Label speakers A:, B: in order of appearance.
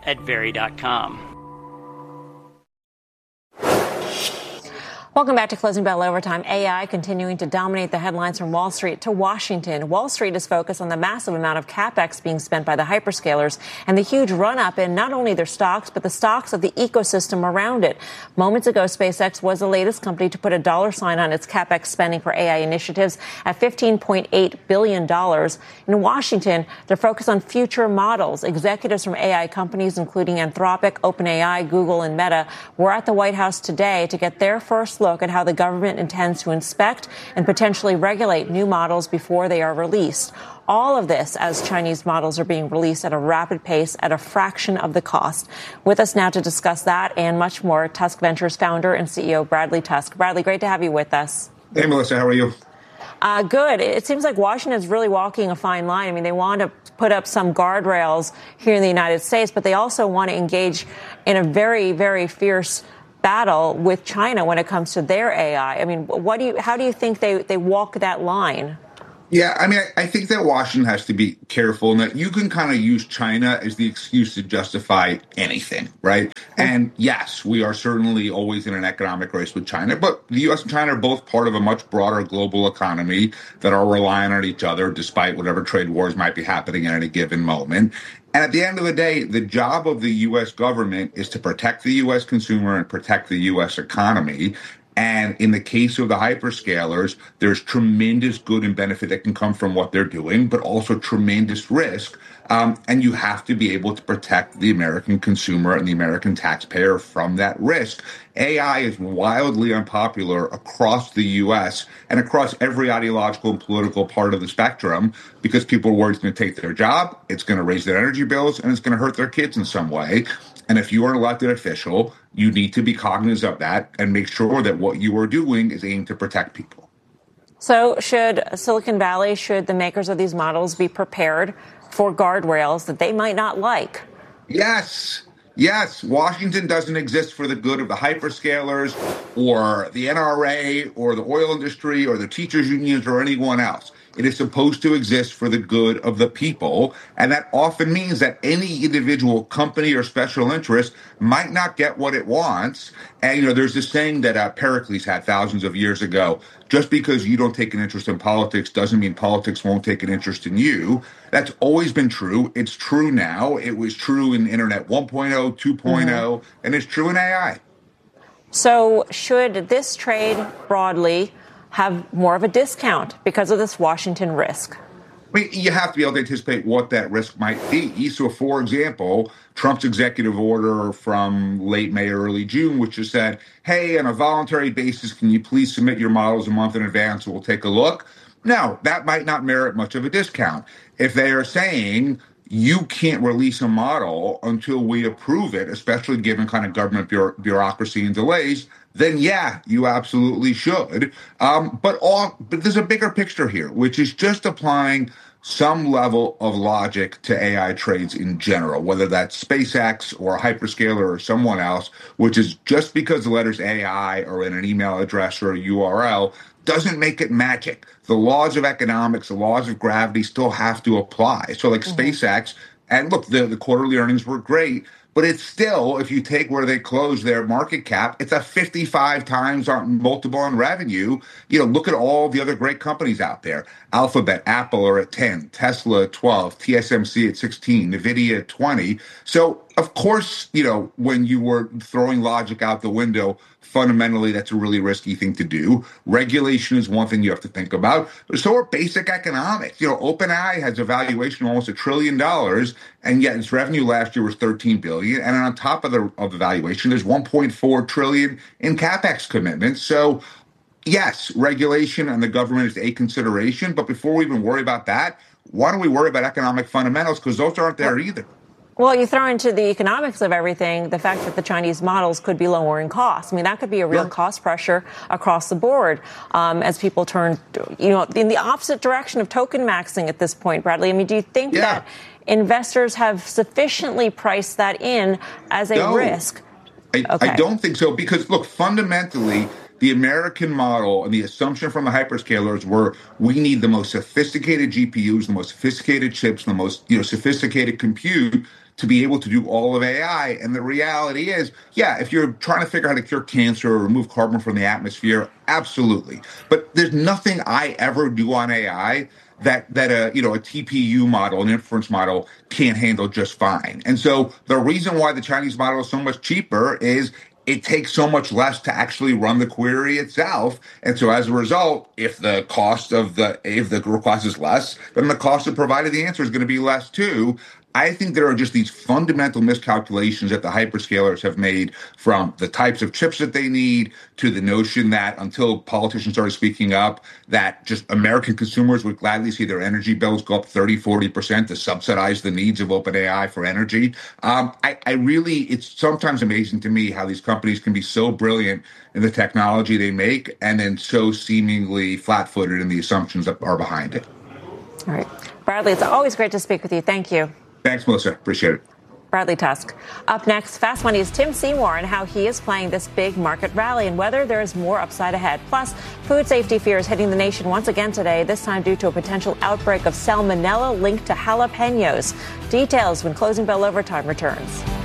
A: at Very.com.
B: Welcome back to Closing Bell Overtime. AI continuing to dominate the headlines from Wall Street to Washington. Wall Street is focused on the massive amount of capex being spent by the hyperscalers and the huge run-up in not only their stocks, but the stocks of the ecosystem around it. Moments ago, SpaceX was the latest company to put a dollar sign on its capex spending for AI initiatives at $15.8 billion. In Washington, they're focused on future models. Executives from AI companies, including Anthropic, OpenAI, Google, and Meta, were at the White House today to get their first look at how the government intends to inspect and potentially regulate new models before they are released. All of this as Chinese models are being released at a rapid pace at a fraction of the cost. With us now to discuss that and much more, Tusk Ventures founder and CEO Bradley Tusk. Bradley, great to have you with us.
C: Hey, Melissa, how are you?
B: Good. It seems like Washington is really walking a fine line. I mean, they want to put up some guardrails here in the United States, but they also want to engage in a very, very fierce battle with China when it comes to their AI. I mean, how do you think they walk that line?
C: Yeah, I mean, I think that Washington has to be careful and that you can kind of use China as the excuse to justify anything, right? And yes, we are certainly always in an economic race with China, but the U.S. and China are both part of a much broader global economy that are relying on each other despite whatever trade wars might be happening at any given moment. And at the end of the day, the job of the U.S. government is to protect the U.S. consumer and protect the U.S. economy. And in the case of the hyperscalers, there's tremendous good and benefit that can come from what they're doing, but also tremendous risk. And you have to be able to protect the American consumer and the American taxpayer from that risk. AI is wildly unpopular across the U.S. and across every ideological and political part of the spectrum because people are worried it's going to take their job, it's going to raise their energy bills, and it's going to hurt their kids in some way. And if you are an elected official, you need to be cognizant of that and make sure that what you are doing is aimed to protect people.
B: So should Silicon Valley, should the makers of these models be prepared for guardrails that they might not like?
C: Yes. Yes, Washington doesn't exist for the good of the hyperscalers or the NRA or the oil industry or the teachers unions or anyone else. It is supposed to exist for the good of the people. And that often means that any individual company or special interest might not get what it wants. And, there's this saying that Pericles had thousands of years ago. Just because you don't take an interest in politics doesn't mean politics won't take an interest in you. That's always been true. It's true now. It was true in Internet 1.0, 2.0, and it's true in AI.
B: So should this trade broadly have more of a discount because of this Washington risk?
C: I mean, you have to be able to anticipate what that risk might be. So, for example, Trump's executive order from late May, early June, which just said, hey, on a voluntary basis, can you please submit your models a month in advance and we'll take a look? No, that might not merit much of a discount. If they are saying you can't release a model until we approve it, especially given kind of government bureaucracy and delays, then yeah, you absolutely should. But there's a bigger picture here, which is just applying some level of logic to AI trades in general, whether that's SpaceX or a hyperscaler or someone else, which is just because the letters AI are in an email address or a URL doesn't make it magic. The laws of economics, the laws of gravity still have to apply. So like SpaceX, and look, the quarterly earnings were great, but it's still, if you take where they closed their market cap, it's a 55 times multiple on revenue. Look at all the other great companies out there. Alphabet, Apple are at 10, Tesla at 12, TSMC at 16, NVIDIA at 20. So, of course, when you were throwing logic out the window, fundamentally, that's a really risky thing to do. Regulation is one thing you have to think about. But so are basic economics. OpenAI has a valuation of almost $1 trillion, and yet its revenue last year was $13 billion. And on top of the valuation, there's $1.4 trillion in capex commitments. So, yes, regulation and the government is a consideration. But before we even worry about that, why don't we worry about economic fundamentals? Because those aren't there either.
B: Well, you throw into the economics of everything the fact that the Chinese models could be lowering costs. I mean, that could be a real cost pressure across the board as people turn, in the opposite direction of token maxing at this point, Bradley. I mean, do you think that investors have sufficiently priced that in as a risk?
C: I don't think so because, look, fundamentally, The American model and the assumption from the hyperscalers were we need the most sophisticated GPUs, the most sophisticated chips, the most sophisticated compute to be able to do all of AI. And the reality is, yeah, if you're trying to figure out how to cure cancer or remove carbon from the atmosphere, absolutely. But there's nothing I ever do on AI that a TPU model, an inference model, can't handle just fine. And so the reason why the Chinese model is so much cheaper is it takes so much less to actually run the query itself. And so as a result, if the cost is less, then the cost of providing the answer is going to be less too. I think there are just these fundamental miscalculations that the hyperscalers have made, from the types of chips that they need to the notion that until politicians started speaking up, that just American consumers would gladly see their energy bills go up 30-40% to subsidize the needs of OpenAI for energy. It's sometimes amazing to me how these companies can be so brilliant in the technology they make and then so seemingly flat-footed in the assumptions that are behind it.
B: All right. Bradley, it's always great to speak with you. Thank you.
C: Thanks, Melissa. Appreciate it.
B: Bradley Tusk. Up next, Fast Money's Tim Seymour and how he is playing this big market rally and whether there is more upside ahead. Plus, food safety fears hitting the nation once again today, this time due to a potential outbreak of salmonella linked to jalapenos. Details when Closing Bell Overtime returns.